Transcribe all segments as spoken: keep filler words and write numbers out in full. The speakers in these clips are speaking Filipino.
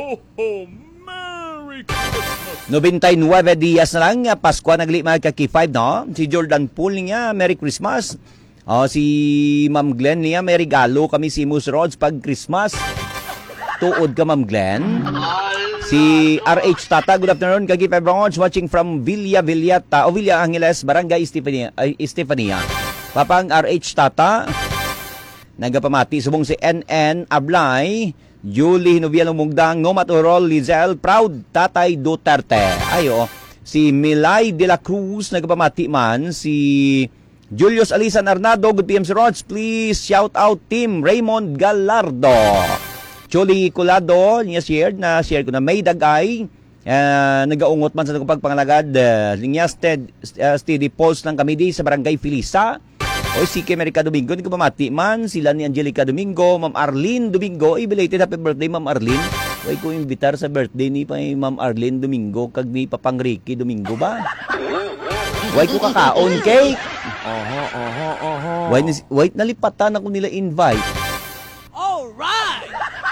ninety-nine días na lang, Pasko nagli mga kaki five, no? Si Jordan Poole niya, Merry Christmas. Oh, si Ma'am Glenn niya, may regalo kami si Moose Rods pag Christmas. Tuod ka, Ma'am Glenn. Si R H Tata, good afternoon, kaki five rounds, watching from Villa Villata, o Villa Angeles, Barangay Estefania. Ay, Estefania. Papang R H Tata, nagapamati, subong si N N Ablay, Julie Noviano Mugdang, Ngomaturol, Lizelle, proud Tatay Duterte. Ayo, si Milay de la Cruz, nagapamati man, si Julius Alisan Arnado, good P M si Rods, please shout out team Raymond Gallardo. Choli Colado, niya shared na share ko na may dagay, uh, nagaungot man sa pagpangalagad, uh, niya stead, uh, steady pulse ng kami di sa Barangay Filisa. O si America Domingo, hindi ko mamati man, sila ni Angelica Domingo, Ma'am Arlene Domingo, ay belated happy birthday Ma'am Arlene. Huwag ko imbitar sa birthday ni pa Ma'am Arlene Domingo, kag ni Papang Ricky Domingo ba? Huwag ko kakaon cake. Oho, oho, oho. Huwag nalipatan ako nila invite. Alright!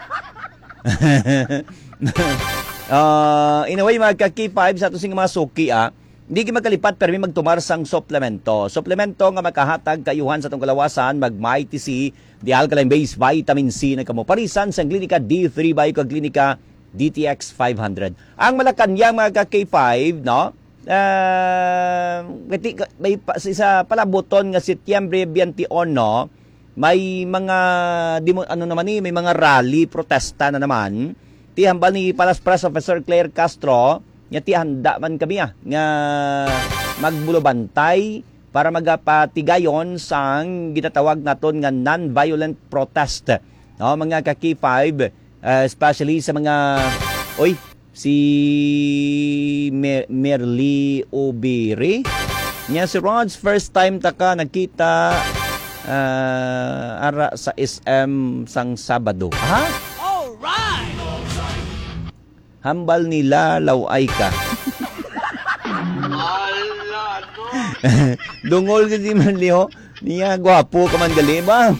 uh, in a way, magka-K five sa ito mga suki, ah. Hindi ka magkalipat pero may magtumar sang suplemento. Suplemento nga makahatag kayuhan sa itong kalawasan, mag-M I T C, di alkaline base vitamin C na kamuparisan sa klinika D three by kag klinika D T X five hundred. Ang malakanyang mga K five, no? Uh, may sa palabuton nga Setyembre twenty-one, no? May mga di mo, ano naman ni, may mga rally protesta na naman. Tihambal ni Palas Press Officer Claire Castro, nga tihanda man kami ah, nga magbulobantay para magapatigayon sang ginatawag naton nga non-violent protest. No, mga ka K five, uh, especially sa mga oy si Mer Merly Obiri. Nya si Rods, first time ta ka nakita uh, ara sa S M sang Sabado. Ha? Alright! Hambal nila, laway ka. Ala, no? Dungol kasi man liho. Niya, gwapo ka man gali ba?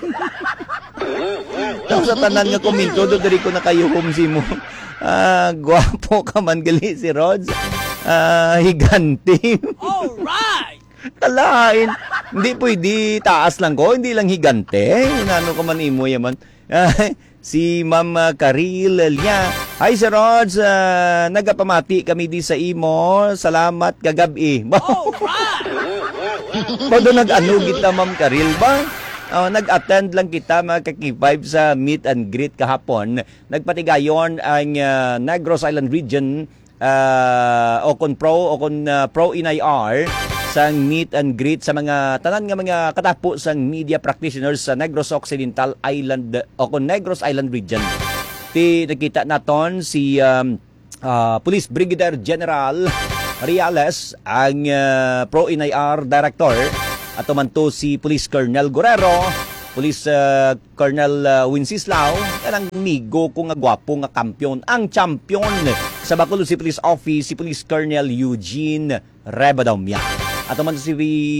Tapos sa tanan nga komento, doon dari ko na kayo kumsi mo. Ah, gwapo ka man gali si Rods. Ah, higanti. Alright! Kalain. Hindi pwede taas lang ko, hindi lang higante. Inano ka man imo yaman. Si Ma'am Karil Lia. Hi Sir Rods, uh, nagapamati kami di sa imo. Salamat kagabi. Alright! Pado nag-ano kita Ma'am Karil ba? Uh, nag-attend lang kita mga kakipayb sa meet and greet kahapon. Nagpatigayon ang uh, Negros Island Region uh, o kon pro o kon uh, pro in I R sang meet and greet sa mga tanan nga mga katapo sang media practitioners sa Negros Occidental Island o kon Negros Island Region. Ti nakita naton si um, uh, Police Brigadier General Reales ang uh, Pro N I R Director at tumanto si Police Colonel Guerrero, Police uh, Colonel uh, Winsislao, kanang migo ko nga gwapo nga kampiyon, ang champion sa Bacolod si Police Office, si Police Colonel Eugene Rebadomia. At tumanto si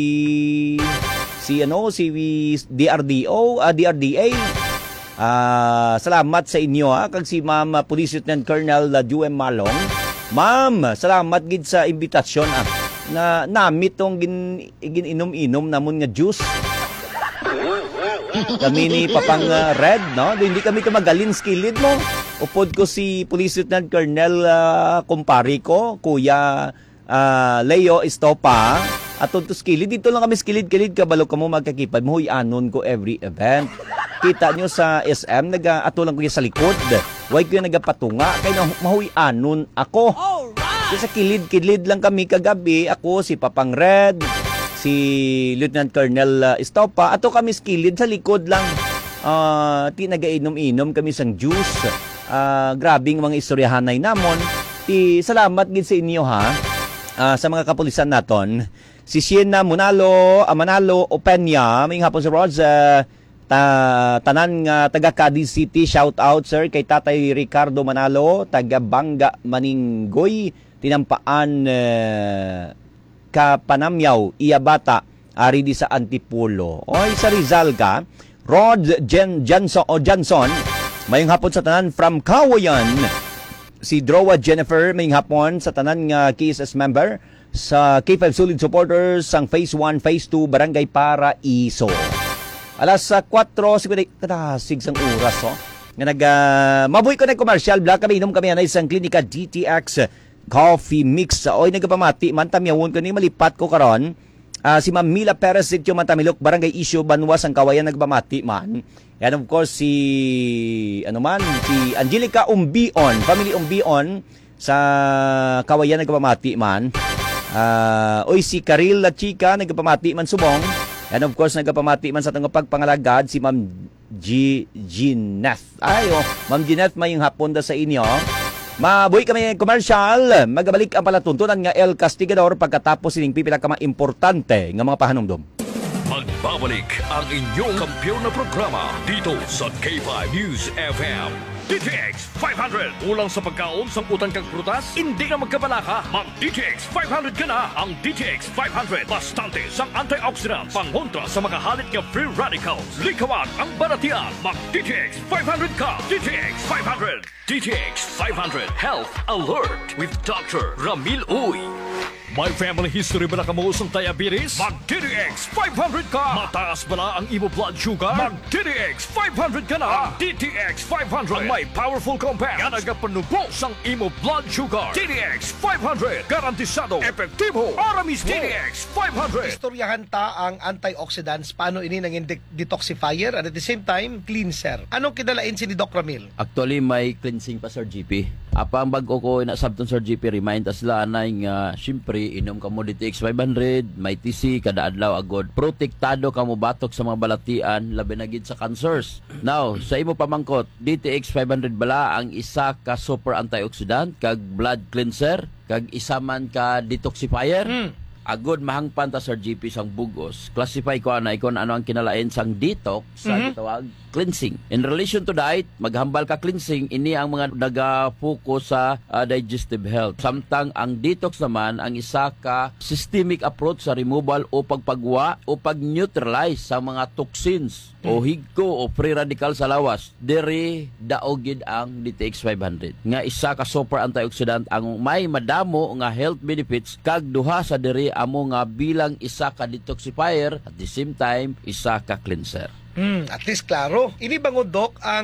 si ano si D R D O, uh, D R D A. Uh, salamat sa inyo ha, kag si Ma'am uh, Police Lieutenant Colonel uh, Duem Malong. Ma'am, salamat gid sa imbitasyon ah. Na namit tong gin, gininom-inom namon nga juice. Kami ni Papang uh, Red, no? Hindi kami tumagalin skilled mo. Upod ko si Police Lieutenant Colonel uh, kumpari ko, Kuya uh, Leo Estopa. At to skilled, dito lang kami skilled-kilid kabalo ka mo magkakipad mo, anon ko every event. Kita nyo sa S M, nag-ato lang ko sa likod. Huwag ko yung nagapatunga, kaya na mahuwi anon ako. Alright! Sa kilid-kilid lang kami kagabi, ako, si Papang Red, si Lieutenant Colonel uh, Estopa, ato kami skilled sa likod lang. Uh, ti nagainom-inom kami sang juice. Uh, grabing mga istoryahanay namon. Ti salamat gid sa inyo ha, uh, sa mga kapulisan naton. Si Siena Munalo, Amanalo, Openya, may hapon sa Rods, uh, Ta tanan nga taga Cadiz City, shout out sir kay Tatay Ricardo Manalo, taga Banga Maninggoy, tinampaan uh, Kapanamyaw, Iyabata, ari di sa Antipolo. Oy sa Rizal ka, Rod Jen Johnson o Johnson, mayong hapon sa tanan from Kawayan, si Drowa Jennifer may hapon sa tanan nga K S S member sa K five Solid Supporters sang Phase one, Phase two, Barangay Paraiso. Alas sa kwatro, kadasig sang oras, oh. Nga nag, uh, mabuhay ko na commercial, black kami, inom kami na isang klinika D T X Coffee Mix. Oy, nagpamati, man tamyawon ko ni malipat ko karon. Uh, si Ma'am Mila Perez Sitio Mantamilok, Barangay Isyo, Banwas, ang Kawayan, nagpamati man. And of course, si, ano man, si Angelica Umbion, Family Umbion, sa Kawayan, nagpamati man. Uh, oy, si Karil La Chica, nagpamati man subong. And of course, nagpamati man sa itong pagpangalagad, si Ma'am G. Gineth. Ay, oh, Ma'am Gineth, may hapon da sa inyo. Mabuhay kami commercial. Magabalik ang palatuntunan nga El Castigador pagkatapos sining pipila ka mga importante nga mga pahanumdom. Magbabalik ang inyong kampiyon na programa dito sa K five News F M. D T X five hundred. Ulang sa pagkaon sang utang kang prutas, hindi na magkabalaka. Mag D T X five hundred ka na. Ang D T X five hundred, bastante sang antioxidants, pangontra sa makahalit nga free radicals. Likawan ang baratian. Mag D T X five hundred ka. D T X five hundred. D T X five hundred Health Alert with Doctor Ramil Uy. May family history ba na kamuusong diabetes? Mag D T X five hundred ka! Mataas ba na ang imo blood sugar? Mag D T X five hundred ka na! D T X five hundred ang may powerful compounds nga nagapanubos ang imo blood sugar. D T X five hundred garantisado, epektibo, para mismo. D T X five hundred. Istoryahan ta ang antioxidants, paano ini nanging de- detoxifier at at the same time cleanser. Anong kidalain si ni Doc Ramil? Actually, may cleansing pa, Sir G P. Apa ang bago ko na sabton, Sir G P, remind us sila na nga, syempre, inom ka mo D T X five hundred, may T C, kada adlaw agod. Protektado ka mo batok sa mga balatian, labi na gid sa cancers. Now, sa imo pamangkot, D T X five hundred bala ang isa ka super antioxidant, kag blood cleanser, kag isa man ka detoxifier. Mm. Agod mahangpan ta, Sir G P, sang bugos. Classify ko ana ikon ano ang kinalain sang detox sa mm-hmm. gitawag cleansing. In relation to diet, maghambal ka cleansing, ini ang mga naga-focus sa uh, digestive health. Samtang ang detox naman ang isa ka systemic approach sa removal o pagpagwa o pag-neutralize sa mga toxins mm. o higko o free radical sa lawas. Diri daogid ang D T X five hundred. Nga isa ka super antioxidant ang may madamo nga health benefits kag duha sa diri amo nga bilang isa ka detoxifier at the same time isa ka cleanser. Hmm, at least klaro. Ini bango Doc ang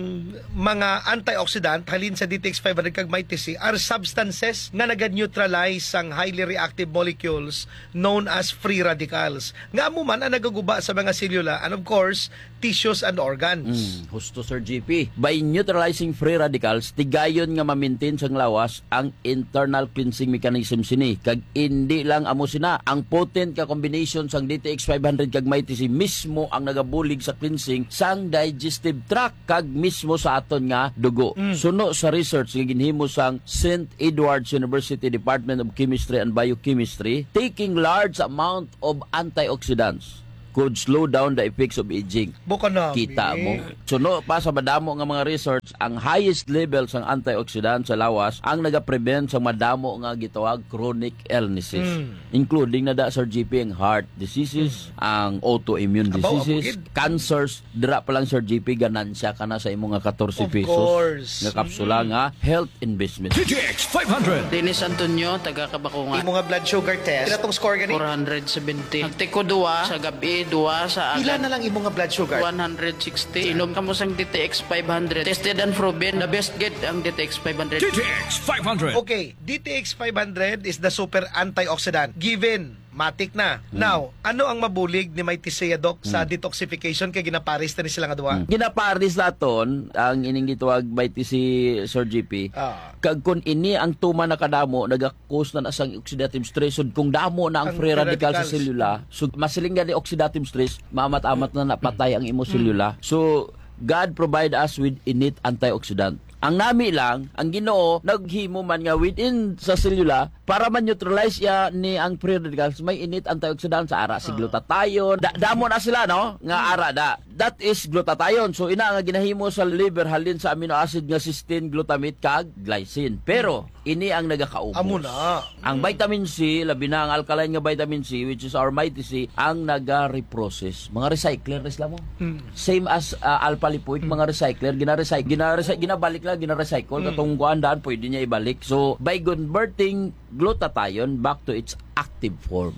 mga antioxidant halin sa D T X five hundred kag may T C are substances nga naga-neutralize ang highly reactive molecules known as free radicals. Nga amo man ang nagaguba sa mga selula and of course tissues and organs. Mm, husto, Sir G P. By neutralizing free radicals, tigayon nga ma-maintain sang lawas ang internal cleansing mechanism sini. Kag hindi lang amo sina, ang potent ka combination sang D T X five hundred kag may T C mismo ang nagabulig sa cleansing sang digestive tract kag mismo sa aton nga dugo. Mm. Suno sa research nga ginhimo sang Saint Edward's University Department of Chemistry and Biochemistry, taking large amount of antioxidants could slow down the effects of aging. Buka na. Kita mo. Suno pa sa madamo nga mga research, ang highest level sang antioxidant sa lawas ang nagaprevent sa madamo nga gitawag chronic illnesses. Mm. Including na da, Sir G P, ang heart diseases, mm. ang autoimmune diseases, Abaw, cancers. Dira pa lang, Sir G P, ganansya ka na sa imong nga fourteen pesos. Of course. Nga kapsula mm. nga health investment. D T X five hundred. Dennis Antonio, taga Kabakungan. Imo nga blood sugar test. Pila tong score gani? four seventy. Nagtiko duwa sa gabi, duwa sa agad. Pila na lang imo nga blood sugar? one sixty. Inom ka mo sang D T X five hundred. Tested and proven. The best get ang D T X five hundred. D T X five hundred. Okay, D T X five hundred is the super antioxidant. Given, matik na. Hmm. Now, ano ang mabulig ni may Tisea Doc sa hmm. detoxification kay ginaparis na ni sila nga duwa? Hmm. Ginaparis naton ang ining gitawag by T C, Sir G P. Ah. Kag kun ini ang tuma na kadamo naga-cause na asang oxidative stress sud kung damo na ang, ang free radical radicals sa selula. So masiling gani oxidative stress, maamat-amat na napatay ang imo selula. So God provide us with innate antioxidant. Ang nami lang, ang Ginoo naghimo man nga within sa selula para man-neutralize ya ni ang free radicals, may innate antioxidant sa ara si glutathione. Da, damo na sila, no? Nga ara da. That is glutathione. So ina nga ginahimo sa liver halin sa amino acid nga cysteine, glutamate kag glycine. Pero ini ang nagakaubos. Amo na. Ang vitamin C, labi na ang alkaline nga vitamin C, which is our mighty C, ang naga-reprocess. Mga recycler res mo. Hmm. Same as uh, alpha lipoid, hmm. mga recycler, gina-recycle, gina-recycle, ginabalik lang na gina-recycle mm. katong guandan pwede niya ibalik. So by converting glutathione back to its active form.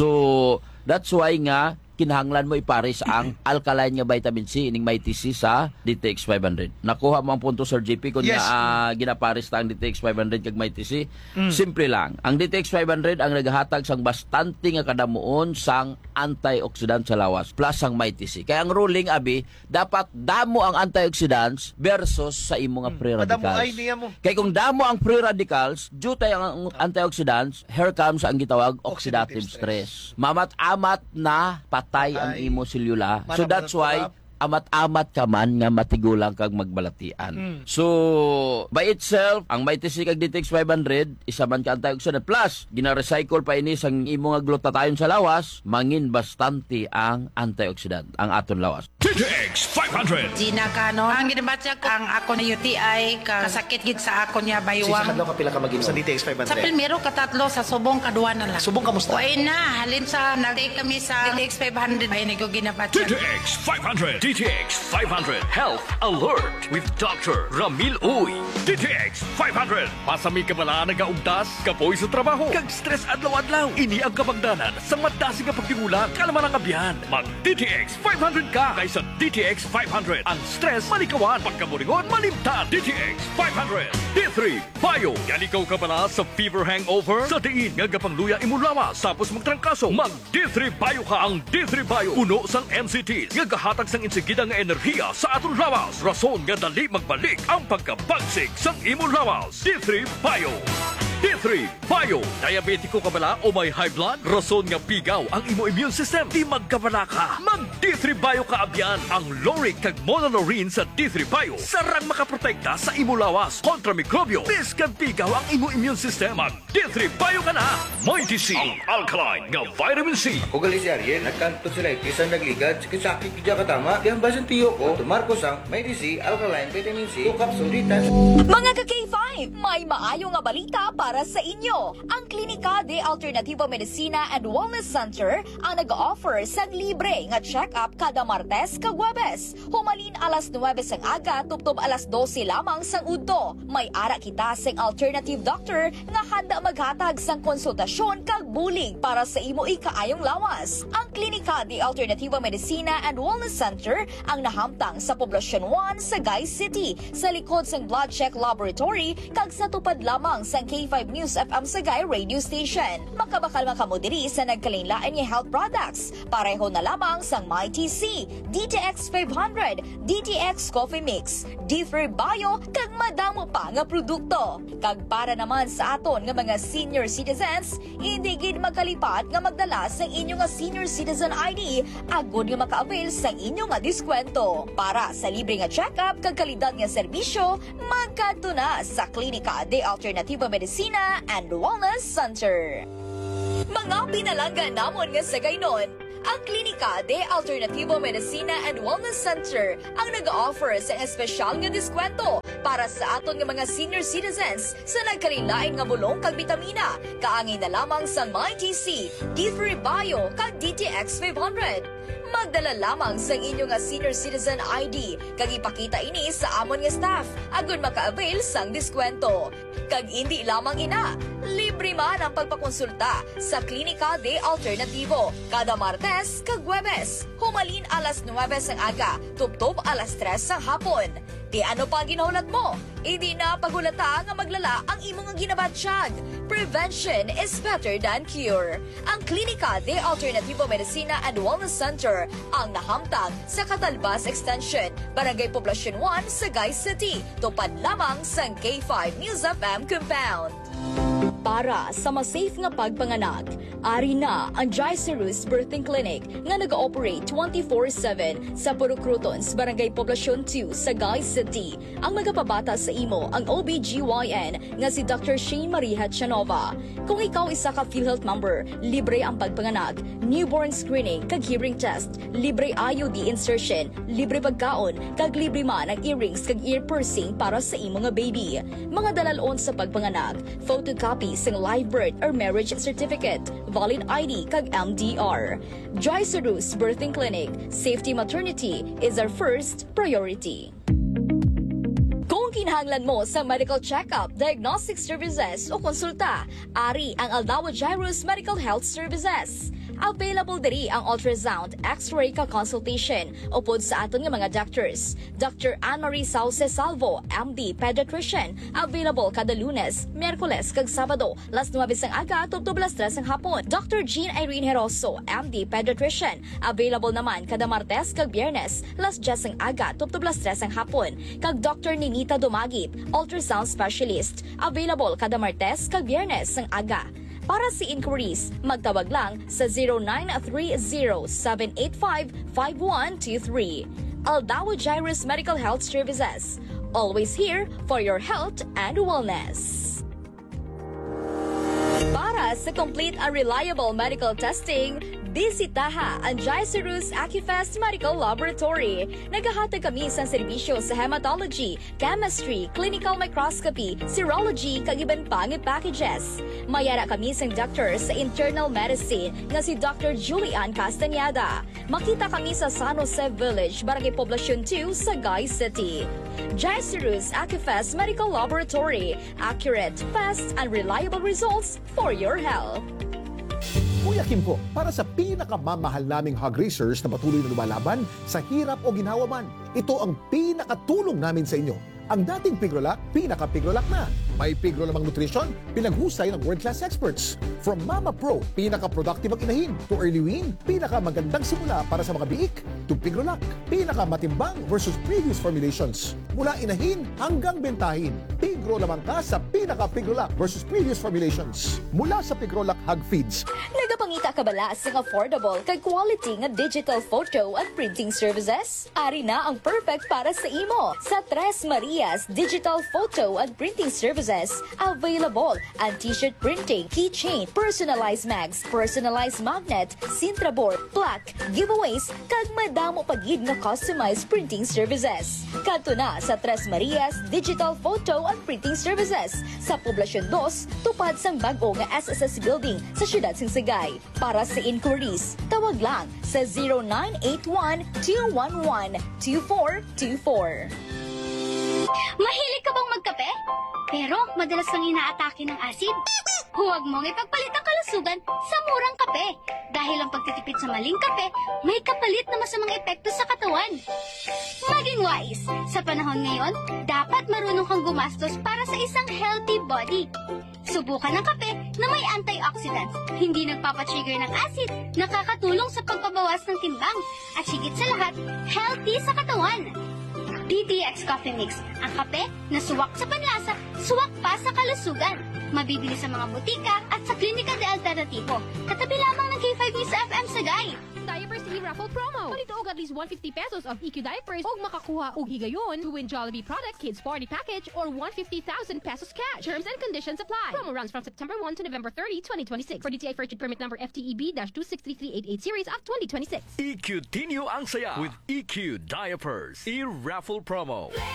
So that's why nga kinahanglan mo ipares ang alkaline nga vitamin C ining may T C sa D T X five hundred. Nakuha mo ang punto Sir J P kung Yes. na uh, ginapares ta ang D T X five hundred kag may T C. Mm. Simple lang. Ang D T X five hundred ang nagahatag sang bastante nga kadamuon sang antioxidant sa lawas plus ang may T C. Kaya ang ruling abi dapat damo ang antioxidants versus sa imo nga free radicals. Madamo ay niya mo. Kaya kung damo ang free radicals, due tayo ang antioxidants, here comes ang gitawag oxidative, Oxidative stress. Mamat-amat na patay ang Patay. imo selula. So Marap- that's why marap- amat-amat ka man nga matigulang kag magbalatian. Mm. So, by itself, ang may T C kag D T X five hundred, isa man ka antioxidant plus, gina-recycle pa ini sang imo nga glutathione sa lawas, mangin bastante ang antioxidant ang aton lawas. D T X five hundred. Gina Cano. Ang ginabatya ko, ang ako na U T I, ka- kasakit gid sa ako niya baywang. ka pila ka mag sa D T X five Sa hundred? primero, katatlo, sa subong, kaduwa na lang. Subong kamusta? Uy na, halin sa, nag-take kami sa D T X five hundred. Ay, nag D ginabatya. T X five hundred. D T X five hundred Health Alert with Doctor Ramil Uy. D T X five hundred. Pasami ka bala nagaugdas, kapoy sa trabaho, kag stress adlaw-adlaw. Ini ang kabangdanan sa madasi nga pagtingula, kalaman ang abyan. Mag D T X five hundred ka kaysa D T X five hundred. Ang stress malikawan, pagkaburingon malimtan. D T X five hundred. D three Bio. Yan ikaw ka bala sa fever hangover, sa diin nga gapangluya imo lawas, tapos magtrangkaso. Mag D three Bio ka ang D three Bio. Puno sang M C Ts, nga gahatag sang insigida nga enerhiya sa aton lawas. Rason nga dali magbalik ang pagkabagsik sang imong lawas. D three Bio. D three Bio. Diabetiko ka bala o may high blood? Rason nga pigaw ang imo immune system. Di magkabala ka. Mag D three Bio ka abyan. Ang Loric kag Monolorine sa D three Bio sarang makaprotekta sa imo lawas kontra mikrobyo. Bis kag pigaw ang imo immune system. Mag D three Bio ka na. May T C, ang alkaline nga vitamin C. O gali si Ariel, nagkanto sila isa nagligad, sakit kidya katama, di ang basan tiyo ko, tumarkos ang may D C, alkaline, vitamin C, two capsule dita. Mga ka-K five, may maayo nga balita para sa inyo. Ang Klinika de Alternativo Medicina and Wellness Center ang nag-offer sa libre nga check-up kada Martes kag Huwebes. Humalin alas nuwebe sang aga, tubtob alas dose lamang sang udto. May ara kita sang alternative doctor nga handa maghatag sang konsultasyon kag bulig para sa imo ikaayong lawas. Ang Klinika de Alternativo Medicina and Wellness Center ang nahamtang sa Poblacion one, Sagay City, sa likod sang Blood Check Laboratory kag sa tupad lamang sang K five News F M Sagay Radio Station. Makabakal makamo diri sa nagkalain-lain nga health products. Pareho na lamang sang My T C, D T X five hundred, D T X Coffee Mix, D three Bio kag madamo pa nga produkto. Kag para naman sa aton nga mga senior citizens, hindi gid magkalipat nga magdala sang inyo nga senior citizen I D agud nga maka-avail sang inyo nga diskwento. Para sa libre nga check-up kag kalidad nga serbisyo, magkadto na sa Klinika de Alternativo Medicina and Wellness Center. Mga pinalanggan namon nga sa gaynon, ang Klinika de Alternativo Medicina and Wellness Center ang nag-offer sa espesyal nga diskwento para sa aton nga mga senior citizens sa nagkalilain nga bulong kag bitamina. Kaangin na lamang sa My T C, D three Bio kag D T X five hundred. Magdala lamang sa inyo nga senior citizen I D kag ipakita ini sa amon nga staff agud maka-avail sang diskwento. Kag hindi lamang ina, libre man ang pagpakonsulta sa Klinika de Alternativo kada Martes kag Huwebes. Humalin alas nuwebe sang aga, tubtob alas tres sang hapon. Di ano pa ginahulat mo? Hindi na pagulata nga maglala ang imong ginabatsyag. Prevention is better than cure. Ang Klinika de Alternativo Medicina and Wellness Center ang nahamtang sa Catalbas Extension, Barangay Poblacion one, Sagay City. Tupad lamang sa K five News F M Compound. Para sa mas safe nga pagpanganak, ari na ang Jaicerus Birthing Clinic nga nag-ooperate twenty-four seven sa Purucrutons, Barangay Poblacion two, Sagay City. Ang magapabata sa imo ang O B G Y N nga si Doctor Shane Maria Chanova. Kung ikaw isa ka PhilHealth member, libre ang pagpanganak, newborn screening kag hearing test, libre I U D insertion, libre pagkaon, kag libre man ang earrings kag ear piercing para sa imo nga baby. Mga dalalon sa pagpanganak, photocopy sang live birth or marriage certificate, valid I D kag M D R. Jaicerus Birthing Clinic, safety maternity is our first priority. Kung kinahanglan mo sa medical check-up, diagnostic services o konsulta, ari ang Aldawa Jairus Medical Health Services. Available diri ang ultrasound, x-ray ka consultation upod sa aton nga mga doctors. Doctor Anne-Marie Sauce Salvo, M D Pediatrician, available kada Lunes, Miyerkules kag Sabado, las nuwabis ang aga tubto las tres ang hapon. Doctor Jean Irene Heroso, M D Pediatrician, available naman kada Martes kag Biyernes, las diyes ang aga tubto las tres ang hapon. Kag Doctor Ninita Dumagip, ultrasound specialist, available kada Martes kag Biyernes ang aga. Para sa inquiries, magtawag lang sa zero nine three zero, seven eight five, five one two three. Aldawa Jairus Medical Health Services. Always here for your health and wellness. Para sa complete and reliable medical testing, bisitaha ang Jairus Acufest Medical Laboratory. Naghahatag kami sa serbisyo sa hematology, chemistry, clinical microscopy, serology, kag iban pang packages. Mayara kami sa doctor sa internal medicine nga si Doctor Julian Castañeda. Makita kami sa San Jose Village, Barangay Poblacion two, Sagay City. Jairus Acufest Medical Laboratory. Accurate, fast, and reliable results for your health. Kuya Kim po, para sa pinakamamahal naming hog racers na patuloy na lumalaban sa hirap o ginhawa man, ito ang pinakatulong namin sa inyo. Ang dating Pigrolac, pinaka-Pigrolac na. May Pigro lamang nutrition, pinaghusay ng world-class experts. From Mama Pro, pinaka-productive ang inahin, to Early Wean, pinaka-magandang simula para sa mga biik, to Pigrolac, pinaka-matimbang versus previous formulations. Mula inahin hanggang bentahin, Pigro lamang ka sa pinaka-Pigrolac versus previous formulations. Mula sa Pigrolac Hog Feeds. Nagapangita ka bala sa affordable kag quality nga digital photo at printing services? Ari na ang perfect para sa imo. Sa Tres Marias Digital Photo and Printing Services, available ang t-shirt printing, keychain, personalized mags, personalized magnet, Sintra board, plaque, giveaways, kag madamo pagid nga customized printing services. Kadto na sa Tres Marias Digital Photo and Printing Services sa Poblacion two, tupad sang bag-o nga S S S Building sa siyudad sing Sagay. Para sa inquiries, tawag lang sa zero nine eight one, two one one, two four two four. Mahilig ka bang magkape? Pero madalas kang inaatake ng asid? Huwag mong ipagpalit ang kalusugan sa murang kape. Dahil ang pagtitipid sa maling kape, may kapalit na masamang epekto sa katawan. Maging wise. Sa panahon ngayon, dapat marunong kang gumastos para sa isang healthy body. Subukan ng kape na may antioxidants, hindi nagpapatrigger ng acid, nakakatulong sa pagpabawas ng timbang, at higit sa lahat, healthy sa katawan. D T X Coffee Mix, ang kape na suwak sa panlasa, suwak pa sa kalusugan. Mabibili sa mga butika at sa Klinika de Alternativo. Katabi lamang ng K five News F M Sagay. Diapers e-raffle promo. Palito og at least one hundred fifty pesos of E Q diapers og makakuha og higayon to win Jollibee product kids party package or one hundred fifty thousand pesos cash. Terms and conditions apply. Promo runs from September first to November thirtieth, twenty twenty-six. For D T I First Permit number F T E B two six three three eight eight series of twenty twenty-six. E Q Tinyo ang saya with E Q Diapers. E-raffle promo.